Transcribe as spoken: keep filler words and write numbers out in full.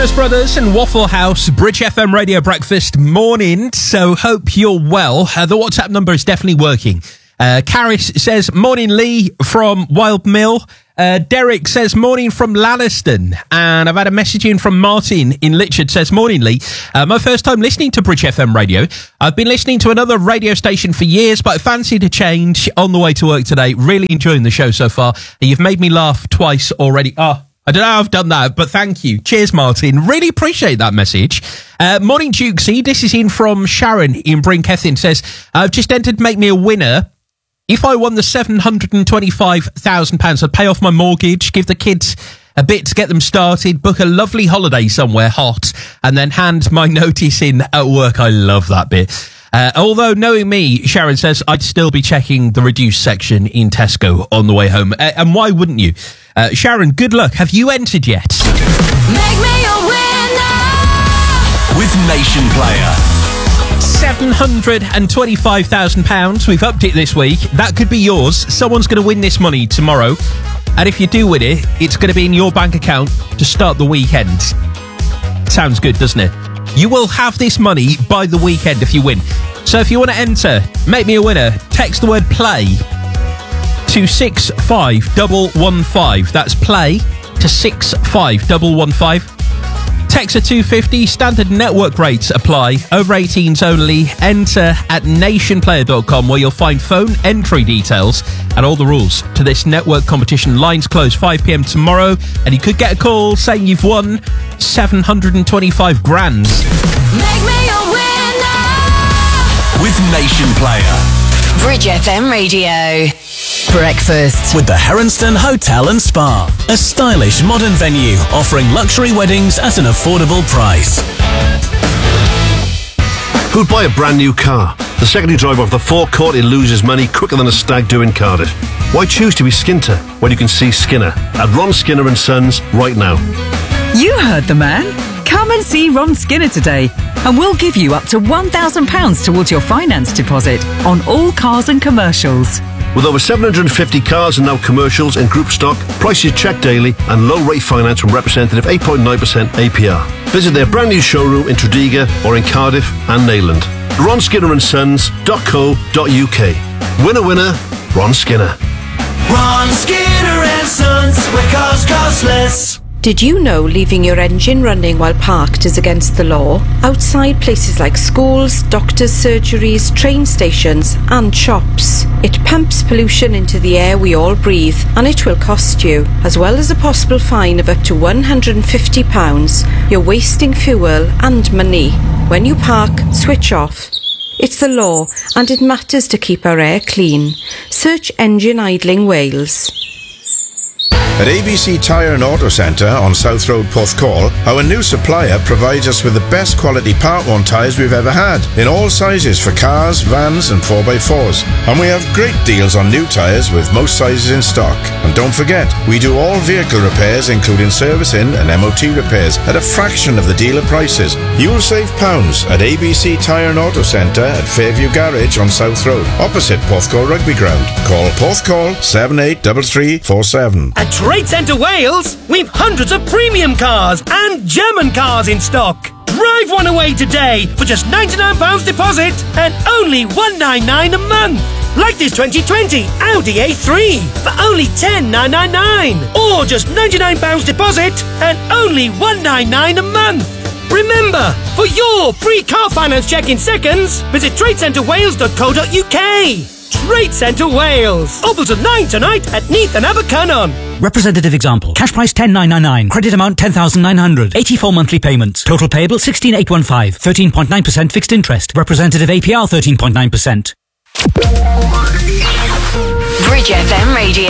Jonas Brothers and Waffle House, Bridge F M Radio Breakfast morning. So hope you're well. Uh, the WhatsApp number is definitely working. Uh, Caris says, morning Lee from Wild Mill. Uh, Derek says, morning from Lalliston. And I've had a message in from Martin in Litchard, says, morning Lee. Uh, my first time listening to Bridge F M Radio. I've been listening to another radio station for years, but I fancied a change on the way to work today. Really enjoying the show so far. You've made me laugh twice already. Oh, I don't know how I've done that, but thank you. Cheers, Martin. Really appreciate that message. Uh, morning, Dukesy. This is in from Sharon in Brinkethin. Says, I've just entered Make Me a Winner. If I won the seven hundred twenty-five thousand pounds, I'd pay off my mortgage, give the kids a bit to get them started, book a lovely holiday somewhere hot, and then hand my notice in at work. I love that bit. Uh, although, knowing me, Sharon says, I'd still be checking the reduced section in Tesco on the way home. Uh, and why wouldn't you? Uh, Sharon, good luck. Have you entered yet? Make me a winner with Nation Player. seven hundred twenty-five thousand pounds. We've upped it this week. That could be yours. Someone's going to win this money tomorrow. And if you do win it, it's going to be in your bank account to start the weekend. Sounds good, doesn't it? You will have this money by the weekend if you win. So if you want to enter, make me a winner, text the word play to six five one one five. That's play to six five one one five. Text at two fifty. Standard network rates apply. Over eighteens only. Enter at nation player dot com, where you'll find phone entry details and all the rules to this network competition. Lines close five p.m. tomorrow, and you could get a call saying you've won seven hundred twenty-five grand. Make me a winner with Nation Player. Bridge F M Radio Breakfast with the Heronston Hotel and Spa, a stylish modern venue offering luxury weddings at an affordable price. Who'd buy a brand new car? The second you drive off the forecourt, it loses money quicker than a stag do in Cardiff. Why choose to be Skinter when you can see Skinner at Ron Skinner and Sons right now? You heard the man. Come and see Ron Skinner today, and we'll give you up to one thousand pounds towards your finance deposit on all cars and commercials. With over seven hundred fifty cars and now commercials in group stock, prices checked daily, and low rate finance from representative eight point nine percent A P R. Visit their brand new showroom in Tredegar or in Cardiff and Neyland. ron skinner and sons dot co dot uk. Winner, winner, Ron Skinner. Ron Skinner and Sons, where cars cost less. Did you know leaving your engine running while parked is against the law? Outside places like schools, doctors' surgeries, train stations and shops. It pumps pollution into the air we all breathe, and it will cost you. As well as a possible fine of up to one hundred fifty pounds, you're wasting fuel and money. When you park, switch off. It's the law, and it matters to keep our air clean. Search Engine Idling Wales. At A B C Tyre and Auto Centre on South Road, Porthcawl, our new supplier provides us with the best quality Part one tyres we've ever had, in all sizes for cars, vans and four by fours. And we have great deals on new tyres with most sizes in stock. And don't forget, we do all vehicle repairs, including servicing and M O T repairs, at a fraction of the dealer prices. You'll save pounds at A B C Tyre and Auto Centre at Fairview Garage on South Road, opposite Porthcawl Rugby Ground. Call Porthcawl seven eight three three four seven. At Trade Centre Wales, we've hundreds of premium cars and German cars in stock. Drive one away today for just ninety-nine pounds deposit and only one hundred ninety-nine pounds a month. Like this twenty twenty Audi A three for only ten thousand nine hundred ninety-nine pounds. Or just ninety-nine pounds deposit and only one hundred ninety-nine pounds a month. Remember, for your free car finance check in seconds, visit trade centre wales dot co dot uk. Trade Centre Wales. Open till nine tonight at Neath and Abercynon. Representative example. Cash price ten thousand nine hundred ninety-nine. Credit amount ten thousand nine hundred. eighty-four monthly payments. Total payable sixteen thousand eight hundred fifteen. thirteen point nine percent fixed interest. Representative A P R thirteen point nine percent. Bridge F M Radio.